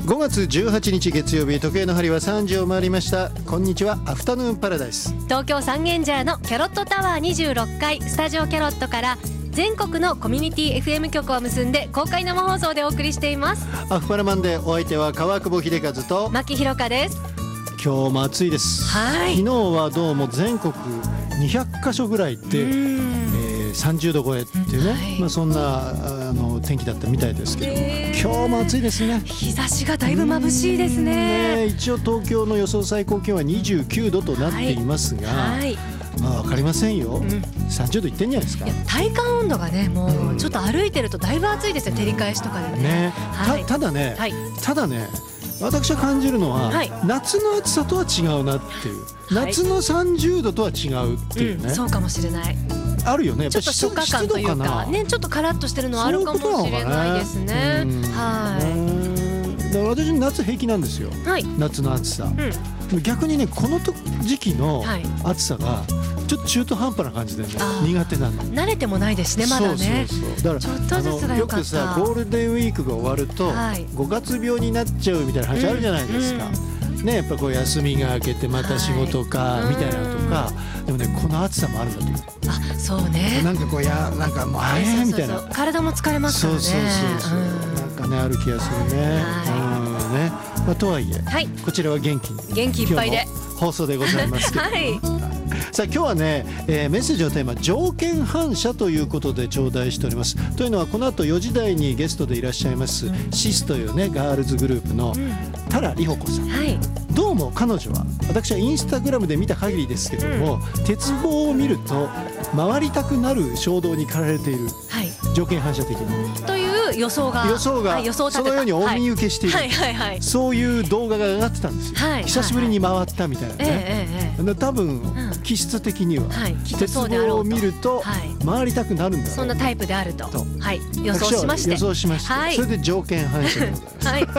5月18日月曜日、時計の針は3時を回りました。こんにちは、アフタヌーンパラダイス。 東京三軒茶屋のキャロットタワー26階スタジオキャロットから全国のコミュニティ FM 局を結んで公開生放送でお送りしています。 アフパラマンでお相手は川久保秀和と牧ひろかです。 今日も暑いです、 はい、 昨日はどうも全国200カ所ぐらいで、30度超えっていうね、はい、そんな天気だったみたいですけど、今日も暑いですね。 日差しがだいぶ眩しいですね。 一応東京の予想最高気温は29度となっていますが、はいはい、分かりませんよ、30度いってんじゃないですか。 体感温度がね、もうちょっと歩いてるとだいぶ暑いですよ、照り返しとかで ね、 はい、ただね、私は感じるのは、夏の暑さとは違うなっていう、夏の30度とは違うっていうね、 そうかもしれない。あるよね。ちょっと初夏感というかね、ちょっとカラッとしてるのはあるかもしれないですね。 だから私夏平気なんですよ、夏の暑さ、逆にね、この時期の暑さがちょっと中途半端な感じでね、苦手なの。慣れてもないですしね、まだね。だからちょっとずつがよかった。 よくさ、ゴールデンウィークが終わると5月病になっちゃうみたいな話あるじゃないですか、ね、やっぱこう休みが明けてまた仕事かみたいなのとか、でもね、この暑さもあるんだと思う。 そうね。 なんかこうなんかもうみたいな、 体も疲れますからね。 なんかね、ある気がするね。とはいえ、こちらは元気いっぱいで放送でございますけど、さあ今日はね、メッセージのテーマ条件反射ということで頂戴しております。というのは、この後4時台にゲストでいらっしゃいますシスというね、ガールズグループの多良里穂子さん、どうも彼女は、私はインスタグラムで見た限りですけども、鉄棒を見ると回りたくなる衝動に駆られている、条件反射的なという予想がそのようにお見受けしている、そういう動画が上がってたんですよ、久しぶりに回ったみたいなね、多分気質的には鉄棒を見ると回りたくなるんだろう、 そんなタイプであると予想しまして、 それで条件反射でございます。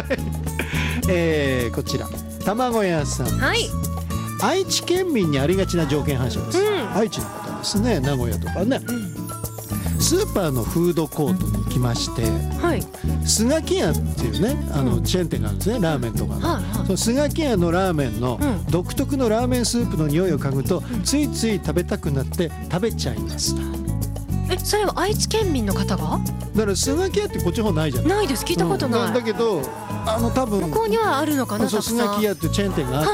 こちら卵屋さんです、愛知県民にありがちな条件反射です、愛知の方ですね、名古屋とかね、スーパーのフードコートに行きまして、スガキ屋っていうね、チェーン店があるんですね、ラーメンとかの、そのスガキ屋のラーメンの独特のラーメンスープの匂いを嗅ぐと、ついつい食べたくなって食べちゃいますと。 それは愛知県民の方が？ だからスガキ屋ってこっちの方ないじゃない。 ないです、聞いたことない。 だけど多分向こうにはあるのかな。 スガキ屋っていうチェーン店があって、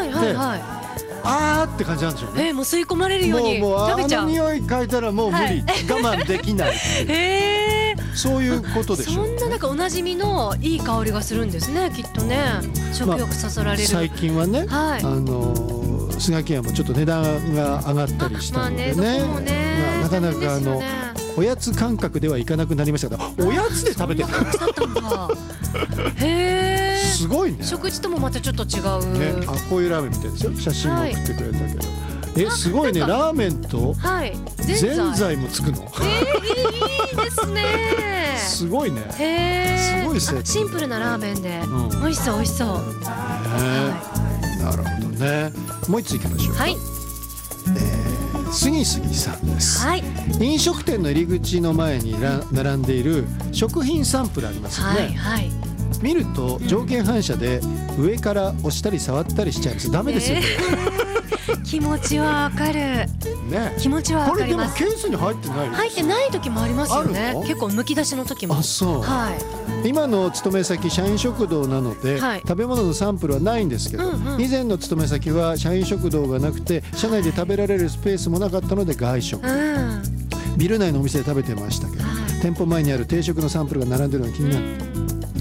あーって感じなんでしょうね。 もう吸い込まれるように食べちゃう。 匂い嗅いだらもう無理、我慢できないそういうことでしょう、 そんななんかおなじみのいい香りがするんですね、きっとね。食欲そそられる。 最近はね、スガキ屋もちょっと値段が上がったりしたのでね、なかなかおやつ感覚ではいかなくなりましたけど、おやつで食べてるすごいね。 食事ともまたちょっと違う、 こういうラーメンみたいですよ。写真も送ってくれたけど、すごいね。ラーメンとぜんざいもつくの。いいですね。 すごいね。すごいセット。 シンプルなラーメンで美味しそう美味しそう。 なるほどね。もう一ついきましょう。杉杉さんです、飲食店の入り口の前に並んでいる食品サンプルありますよね、見ると条件反射で上から押したり触ったりしちゃうんです。ダメですよ、 気持ちはわかる、気持ちはわかります。 これでもケースに入ってない？ 入ってない時もありますよね。結構むき出しの時も。今の勤め先社員食堂なので、食べ物のサンプルはないんですけど、以前の勤め先は社員食堂がなくて社内で食べられるスペースもなかったので外食、ビル内のお店で食べてましたけど、店舗前にある定食のサンプルが並んでるのが気になって、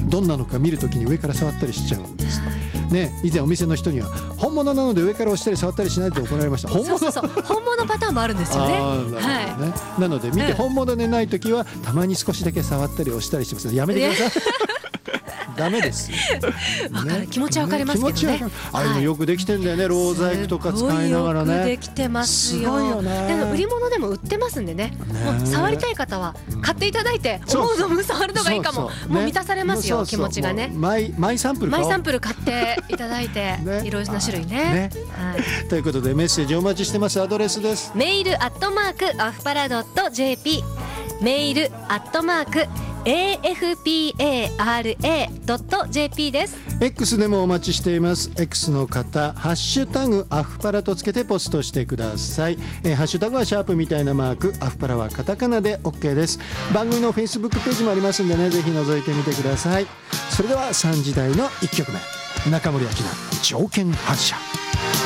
どんなのか見るときに上から触ったりしちゃうんですね。以前お店の人には本物なので上から押したり触ったりしないと怒られました。本物パターンもあるんですよね。 なので見て本物でないときはたまに少しだけ触ったり押したりしてます。やめてください。ダメです。 気持ちはわかりますけどね。 あれもよくできてんだよね。ロー細工とか使いながらね。 よくできてますよ。すごいよね。でも売り物でも売ってますんでね。もう触りたい方は買っていただいて、思う存分触るのがいいかも。もう満たされますよ、気持ちがね。 マイサンプル買っていただいて、いろいろな種類ね。 ということでメッセージお待ちしてます。アドレスです。 メール@アフパラ.jp、メール afpara.jp です。 X でもお待ちしています。 X の方ハッシュタグアフパラとつけてポストしてください。ハッシュタグはシャープみたいなマーク、アフパラはカタカナで OK です。番組の Facebook ページもありますんでね、ぜひ覗いてみてください。それでは3時台の1曲目、中森明菜条件反射。